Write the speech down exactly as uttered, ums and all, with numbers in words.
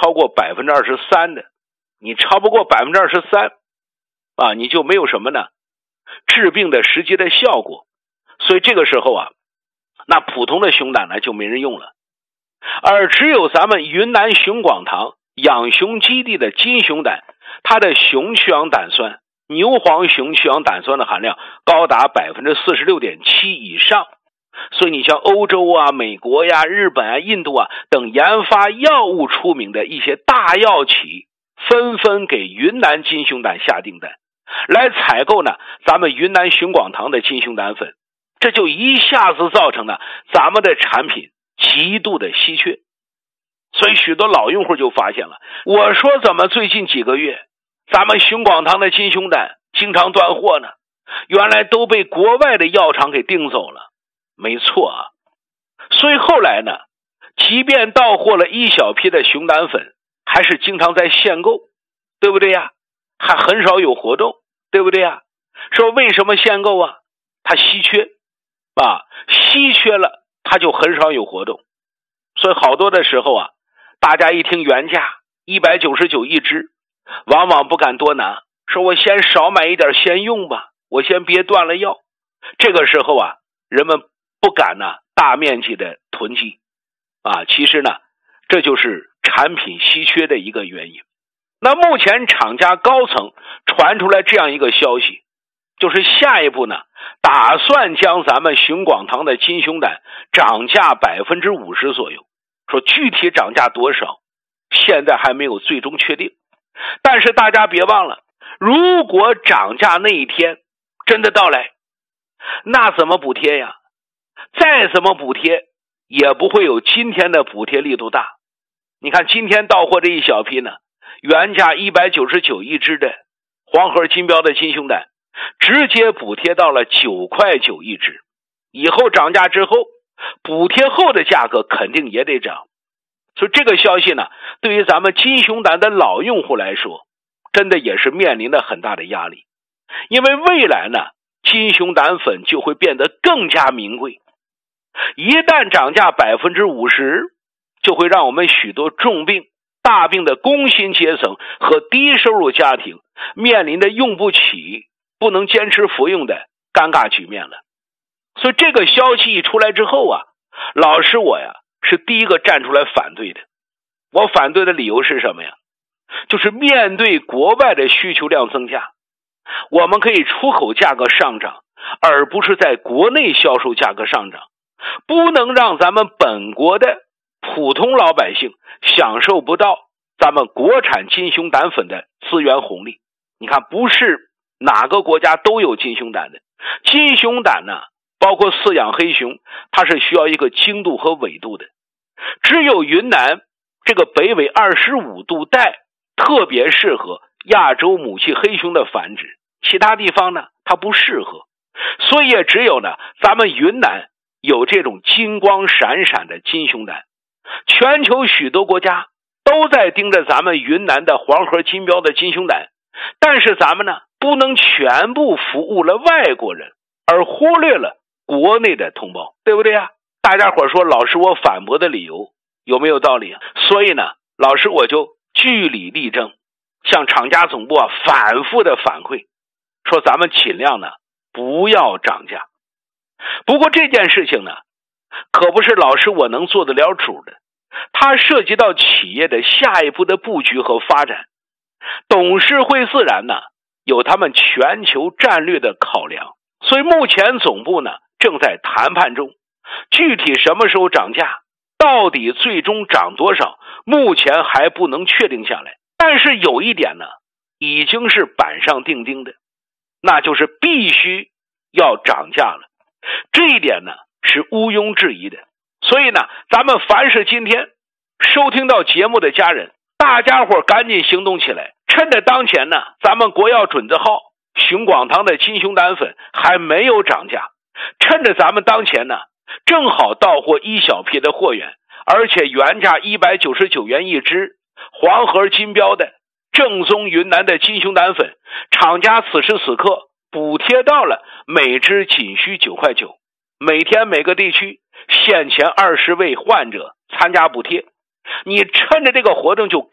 超过百分之二十三的，你超不过百分之二十三啊，你就没有什么呢治病的实际的效果。所以这个时候啊，那普通的熊胆呢就没人用了，而只有咱们云南熊广堂养熊基地的金熊胆，它的熊去氧胆酸、牛黄熊去氧胆酸的含量高达 百分之四十六点七 以上。所以你像欧洲啊、美国呀、日本啊、印度啊等研发药物出名的一些大药企，纷纷给云南金熊胆下订单，来采购呢咱们云南熊广堂的金熊胆粉。这就一下子造成了咱们的产品极度的稀缺。所以许多老用户就发现了，我说怎么最近几个月咱们熊广堂的金熊胆经常断货呢？原来都被国外的药厂给订走了。没错啊，所以后来呢，即便到货了一小批的熊胆粉，还是经常在限购，对不对呀？还很少有活动，对不对呀？说为什么限购啊？它稀缺啊，稀缺了它就很少有活动。所以好多的时候啊，大家一听原价一百九十九一支，往往不敢多拿，说我先少买一点先用吧，我先别断了药。这个时候啊，人们不敢呢大面积的囤积啊，其实呢这就是产品稀缺的一个原因。那目前厂家高层传出来这样一个消息，就是下一步呢打算将咱们熊广堂的金熊胆涨价 百分之五十 左右，说具体涨价多少现在还没有最终确定。但是大家别忘了，如果涨价那一天真的到来，那怎么补贴呀？再怎么补贴也不会有今天的补贴力度大。你看今天到货这一小批呢，原价一百九十九一支的黄河金标的金熊胆，直接补贴到了九块九一支。以后涨价之后，补贴后的价格肯定也得涨。所以这个消息呢，对于咱们金熊胆的老用户来说，真的也是面临着很大的压力。因为未来呢，金熊胆粉就会变得更加名贵。一旦涨价 百分之五十， 就会让我们许多重病、大病的工薪阶层和低收入家庭面临着用不起、不能坚持服用的尴尬局面了。所以这个消息一出来之后啊，老师我呀是第一个站出来反对的。我反对的理由是什么呀？就是面对国外的需求量增加，我们可以出口价格上涨，而不是在国内销售价格上涨。不能让咱们本国的普通老百姓享受不到咱们国产金熊胆粉的资源红利。你看，不是哪个国家都有金熊胆的。金熊胆呢，包括饲养黑熊，它是需要一个精度和纬度的。只有云南这个北纬二十五度带特别适合亚洲母系黑熊的繁殖，其他地方呢它不适合。所以也只有呢咱们云南有这种金光闪闪的金熊胆。全球许多国家都在盯着咱们云南的黄河金标的金熊胆，但是咱们呢不能全部服务了外国人，而忽略了国内的同胞，对不对啊？大家伙说老师我反驳的理由有没有道理啊？所以呢老师我就据理力争，向厂家总部啊反复的反馈，说咱们尽量呢不要涨价。不过这件事情呢可不是老师我能做得了主的，它涉及到企业的下一步的布局和发展。董事会自然呢有他们全球战略的考量，所以目前总部呢正在谈判中，具体什么时候涨价，到底最终涨多少，目前还不能确定下来。但是有一点呢已经是板上钉钉的，那就是必须要涨价了，这一点呢是毋庸置疑的。所以呢咱们凡是今天收听到节目的家人，大家伙赶紧行动起来，趁着当前呢咱们国药准字号熊广堂的金熊胆粉还没有涨价，趁着咱们当前呢正好到货一小批的货源，而且原价一百九十九元一支黄河金标的正宗云南的金熊胆粉，厂家此时此刻补贴到了每支仅需九块九，每天每个地区限前二十位患者参加补贴。你趁着这个活动就